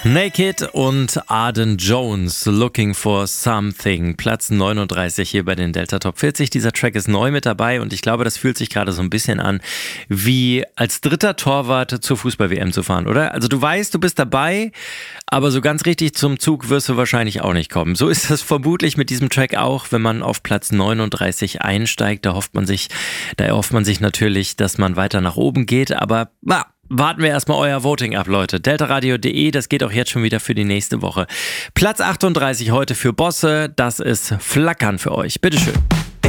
Naked und Arden Jones, Looking for Something, Platz 39 hier bei den Delta Top 40. Dieser Track ist neu mit dabei und ich glaube, das fühlt sich gerade so ein bisschen an, wie als dritter Torwart zur Fußball-WM zu fahren, oder? Also du weißt, du bist dabei, aber so ganz richtig zum Zug wirst du wahrscheinlich auch nicht kommen. So ist das vermutlich mit diesem Track auch, wenn man auf Platz 39 einsteigt. Da erhofft man sich natürlich, dass man weiter nach oben geht, aber warten wir erstmal euer Voting ab, Leute. deltaradio.de, das geht auch jetzt schon wieder für die nächste Woche. Platz 38 heute für Bosse, das ist Flackern für euch. Bitteschön.